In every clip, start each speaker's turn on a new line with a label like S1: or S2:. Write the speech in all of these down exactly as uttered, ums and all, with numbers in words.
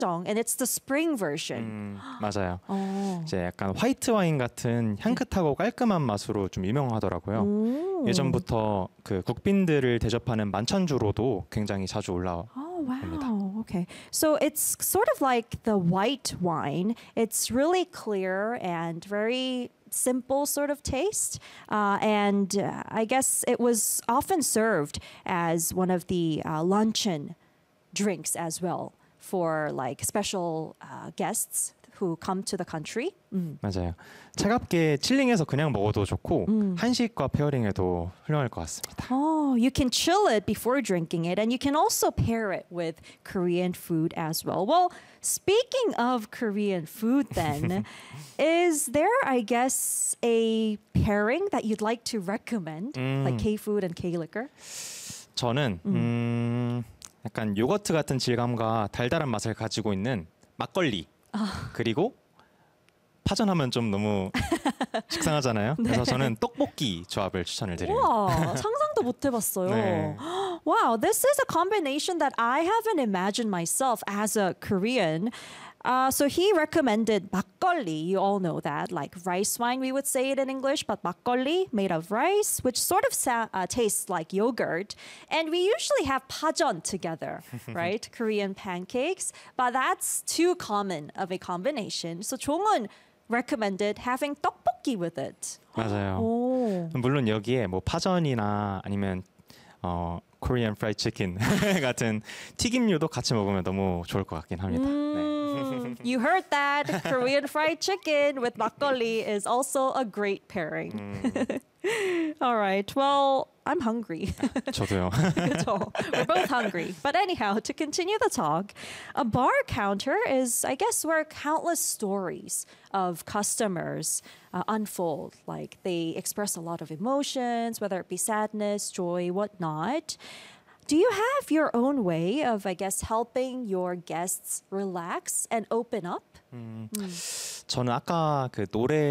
S1: and it's the spring version.
S2: 음, 맞아요.
S1: 어.
S2: 이제 약간 화이트 와인 같은 향긋하고 깔끔한 맛으로 좀 유명하더라고요.
S1: 오.
S2: 예전부터 그 국빈들을 대접하는 만찬주로도 굉장히 자주 올라와.
S1: Oh, wow. Okay. So it's sort of like the white wine. It's really clear and very simple sort of taste. Uh, and uh, I guess it was often served as one of the uh, luncheon drinks as well for like special uh, guests who come to the country. 음.
S2: 맞아요. 차갑게 칠링해서 그냥 먹어도 좋고
S1: 음.
S2: 한식과 페어링해도 훌륭할 것 같습니다.
S1: Oh, you can chill it before drinking it, and you can also pair it with Korean food as well. Well, speaking of Korean food, then, is there, I guess, a pairing that you'd like to recommend,
S2: 음.
S1: like K food and K liquor?
S2: 저는 음, 약간 요거트 같은 질감과 달달한 맛을 가지고 있는 막걸리 그리고 파전하면 좀 너무 식상하잖아요.
S1: 네.
S2: 그래서 저는 떡볶이 조합을 추천을 드립니다.
S1: 와, 상상도 못 해봤어요.
S2: 네.
S1: Wow, this is a combination that I haven't imagined myself as a Korean. Uh, so he recommended makgeolli. You all know that, like rice wine, we would say it in English, but makgeolli made of rice, which sort of sa- uh, tastes like yogurt. And we usually have pajeon together, right? Korean pancakes, but that's too common of a combination. So 종은 recommended having tteokbokki with it.
S2: 맞아요.
S1: 오.
S2: 물론 여기에 뭐 파전이나 아니면 어 Korean fried chicken 같은 튀김류도 같이 먹으면 너무 좋을 것 같긴 합니다. 네.
S1: You heard that. Korean fried chicken with makgeolli is also a great pairing. All right. Well, I'm hungry.
S2: 저도요.
S1: 그쵸? We're both hungry. But anyhow, to continue the talk, a bar counter is, I guess, where countless stories of customers uh, unfold. Like they express a lot of emotions, whether it be sadness, joy, whatnot. Do you have your own way of, I guess, helping your guests relax and open up?
S2: 음, 저는 아까 그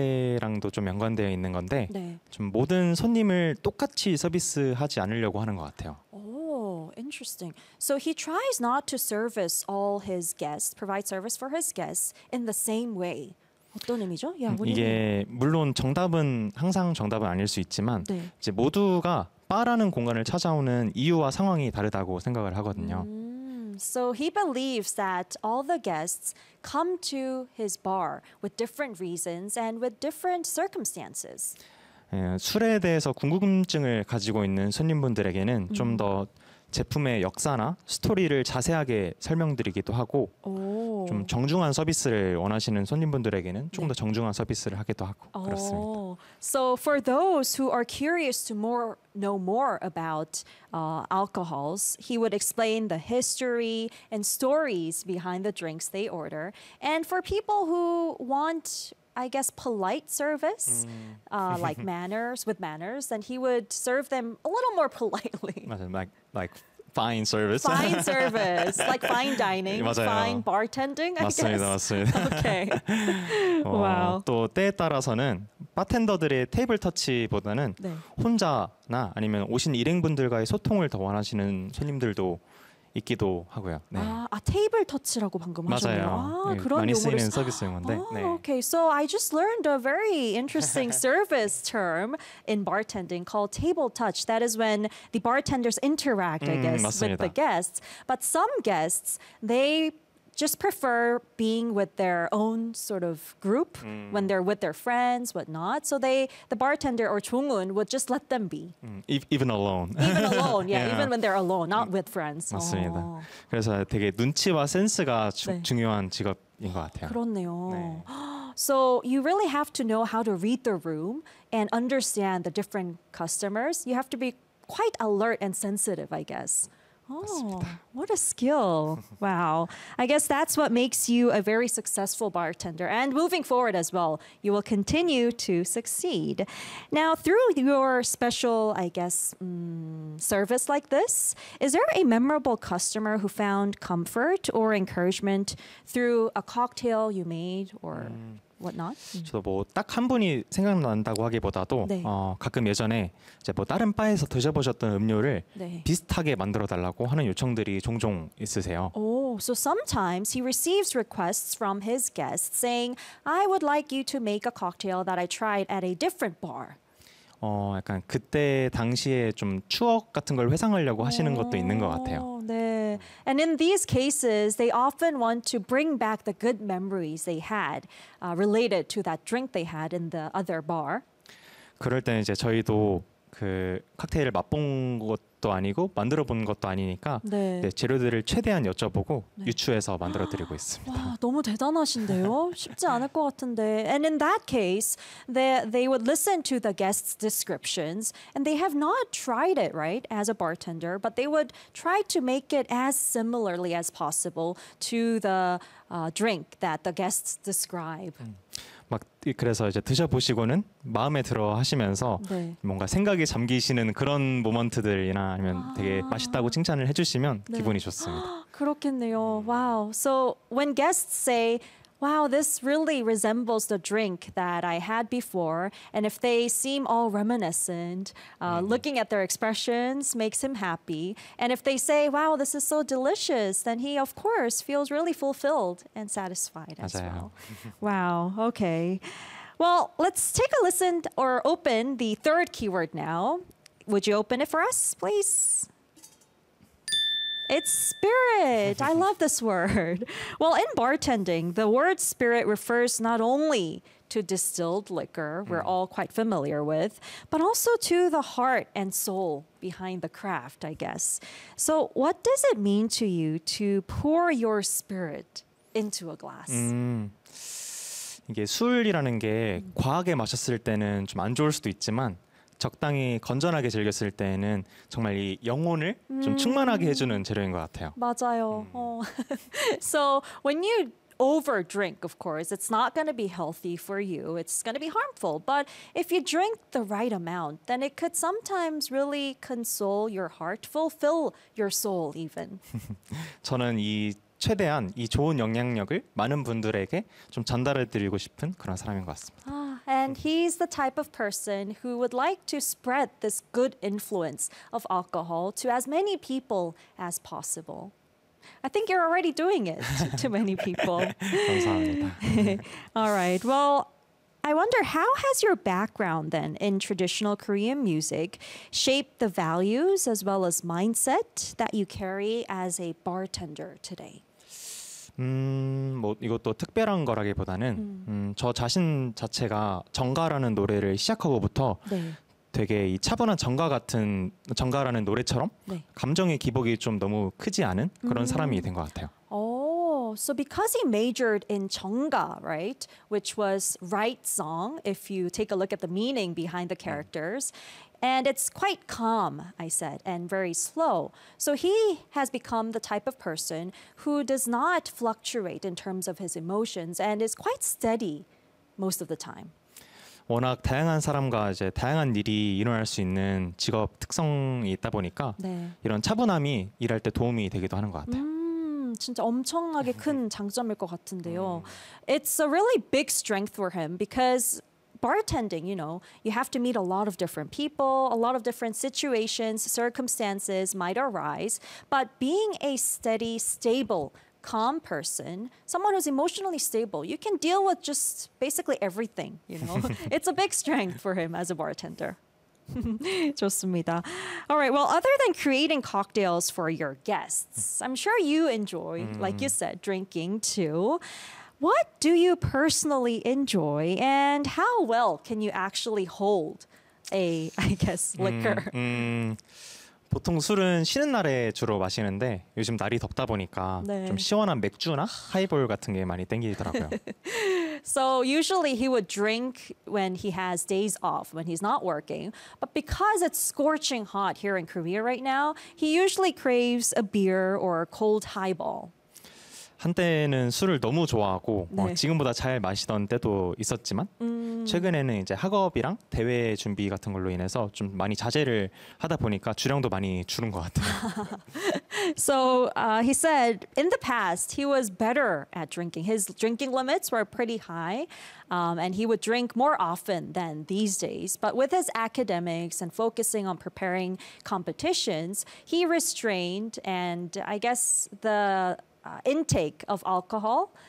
S2: 노래랑도 좀 연관되어 있는 건데
S1: 네.
S2: 좀 모든 손님을 똑같이 서비스하지 않으려고 하는 것 같아요.
S1: Oh, interesting. So he tries not to service all his guests, provide service for his guests in the same way. 어떤 의미죠? Yeah, what do you mean?
S2: 이게 물론 정답은 항상 정답은 아닐 수 있지만
S1: 네.
S2: 이제 모두가 바라는 공간을 찾아오는 이유와 상황이 다르다고 생각을 하거든요.
S1: Mm, so he believes that all the guests come to his bar with different reasons and with different circumstances.
S2: 예, 술에 대해서 궁금증을 가지고 있는 손님분들에게는 좀 더 제품의 역사나 스토리를 자세하게 설명드리기도 하고
S1: 오.
S2: 좀 정중한 서비스를 원하시는 손님분들에게는 좀 더 정중한 서비스를 하기도 하고 그렇습니다.
S1: Oh, so for those who are curious to more know more about uh, alcohols, he would explain the history and stories behind the drinks they order. And for people who want, I guess, polite service, uh, like manners with manners, then he would serve them a little more politely.
S2: 맞아요. Like like fine service.
S1: Fine service, like fine dining,
S2: 맞아요.
S1: fine bartending, I
S2: 맞습니다,
S1: guess.
S2: 맞습니다.
S1: Okay.
S2: 어,
S1: Wow.
S2: 또 때에 따라서는 바텐더들의 테이블 터치보다는
S1: 네.
S2: 혼자나 아니면 오신 일행분들과의 소통을 더 원하시는 손님들도 있기도 하고요. 네.
S1: 아, 아 테이블 터치라고 방금 하셨네요.
S2: 맞아요.
S1: 아,
S2: 예,
S1: 그런
S2: 많이
S1: 용어를
S2: 쓰이는
S1: 쓰-
S2: 서비스 용어인데.
S1: Oh,
S2: 네.
S1: okay. So I just learned a very interesting service term in bartending called table touch. That is when the bartenders interact, I
S2: 음,
S1: guess,
S2: 맞습니다.
S1: with the guests. But some guests, they just prefer being with their own sort of group when they're with their friends, whatnot. So they, the bartender or 종은 would just let them be,
S2: 음, e- even alone.
S1: even alone. Yeah,
S2: Yeah.
S1: even when they're alone, not with friends.
S2: 맞습니다.
S1: 어.
S2: 그래서 되게 눈치와 센스가 주,
S1: 네.
S2: 중요한 직업인 것 같아요.
S1: 그렇네요.
S2: 네.
S1: So you really have to know how to read the room and understand the different customers. You have to be quite alert and sensitive, I guess. Oh, what a skill. Wow. I guess that's what makes you a very successful bartender. And moving forward as well, you will continue to succeed. Now, through your special, I guess, mm, service like this, is there a memorable customer who found comfort or encouragement through a cocktail you made or whatnot?
S2: 저도 뭐 딱 한 분이 생각난다고 하기보다도
S1: 네.
S2: 어, 가끔 예전에 이제 뭐 다른 바에서 드셔보셨던 음료를
S1: 네.
S2: 비슷하게 만들어 달라고 하는 요청들이 종종 있으세요.
S1: Oh, so sometimes he receives requests from his guests saying, I would like you to make a cocktail that I tried at a different bar.
S2: 어, 약간 그때 당시에 좀 추억 같은 걸 회상하려고 하시는 것도 있는 것 같아요.
S1: Oh, 네. And in these cases, they often want to bring back the good memories they had uh, related to that drink they had in the other bar.
S2: 그럴 때는 이제 저희도 그 칵테일을 맛본 것도 아니고 만들어 본 것도 아니니까
S1: 네.
S2: 네, 재료들을 최대한 여쭤보고
S1: 네.
S2: 유추해서 만들어 드리고 있습니다.
S1: 와, 너무 대단하신데요? 쉽지 않을 것 같은데. And in that case, they, they would listen to the guests' descriptions and they have not tried it, right, as a bartender, but they would try to make it as similarly as possible to the uh, drink that the guests describe.
S2: 막 이- 그래서 이제 드셔보시고는 마음에 들어 하시면서
S1: 네.
S2: 뭔가 생각이 잠기시는 그런 모먼트들이나 아니면
S1: 아.
S2: 되게 맛있다고 칭찬을 해주시면
S1: 네.
S2: 기분이 좋습니다.
S1: 그렇겠네요. Wow. So when guests say, wow, this really resembles the drink that I had before, and if they seem all reminiscent, uh, looking at their expressions makes him happy. And if they say, wow, this is so delicious, then he, of course, feels really fulfilled and satisfied as
S2: 맞아요.
S1: well. Wow. Okay. Well, let's take a listen or open the third keyword now. Would you open it for us, please? It's spirit. I love this word. Well, in bartending, the word spirit refers not only to distilled liquor, we're all quite familiar with, but also to the heart and soul behind the craft, I guess. So, what does it mean to you to pour your spirit into a glass?
S2: 음, 이게 술이라는 게 과하게 마셨을 때는 좀 안 좋을 수도 있지만 적당히 건전하게 즐겼을 때는 정말 이 영혼을 좀 충만하게 해주는 재료인 것 같아요.
S1: 맞아요. 어. So when you over drink, of course, it's not going to be healthy for you. It's going to be harmful. But if you drink the right amount, then it could sometimes really console your heart, fulfill your soul even.
S2: 저는 이 최대한 이 좋은 영향력을 많은 분들에게 좀 전달해 드리고 싶은 그런 사람인 것 같습니다.
S1: Ah, and he's the type of person who would like to spread this good influence of alcohol to as many people as possible. I think you're already doing it to many people.
S2: 감사합니다.
S1: All right. Well, I wonder, how has your background then in traditional Korean music shaped the values as well as mindset that you carry as a bartender today?
S2: 음, 뭐 이것도 특별한 거라기보다는 음, 저 자신 자체가 정가라는 노래를 시작하고부터
S1: 네.
S2: 되게 이 차분한 정가 같은 정가라는 노래처럼
S1: 네.
S2: 감정의 기복이 좀 너무 크지 않은 그런 사람이 된 것 같아요.
S1: Oh, so because he majored in 정가, right, which was right song, if you take a look at the meaning behind the characters, and it's quite calm, I said, and very slow. So he has become the type of person who does not fluctuate in terms of his emotions and is quite steady most of the time.
S2: 워낙 다양한 사람과 이제 다양한 일이 일어날 수 있는 직업 특성이 있다 보니까
S1: 네.
S2: 이런 차분함이 일할 때 도움이 되기도 하는 것 같아요.
S1: 음, 진짜 엄청나게 큰 장점일 것 같은데요. It's a really big strength for him because bartending, you know, you have to meet a lot of different people, a lot of different situations, circumstances might arise, but being a steady, stable, calm person, someone who's emotionally stable, you can deal with just basically everything, you know. It's a big strength for him as a bartender. 좋습니다. All right. Well, other than creating cocktails for your guests, I'm sure you enjoy, like you said, drinking too. What do you personally enjoy, and how well can you actually hold a, I guess, liquor?
S2: 음, 보통 술은 쉬는 날에 주로 마시는데 요즘 날이 덥다 보니까
S1: 네.
S2: 좀 시원한 맥주나 하이볼 같은 게 많이 땡기더라고요.
S1: So usually he would drink when he has days off, when he's not working. But because it's scorching hot here in Korea right now, he usually craves a beer or a cold highball.
S2: 한때는 술을 너무 좋아하고 어,
S1: 네.
S2: 지금보다 잘 마시던 때도 있었지만
S1: 음,
S2: 최근에는 이제 학업이랑 대회 준비 같은 걸로 인해서 좀 많이 자제를 하다 보니까 주량도 많이 줄은 것 같아요.
S1: So uh, he said in the past he was better at drinking. His drinking limits were pretty high, um, and he would drink more often than these days. But with his academics and focusing on preparing competitions, he restrained, and I guess the uh, intake of alcohol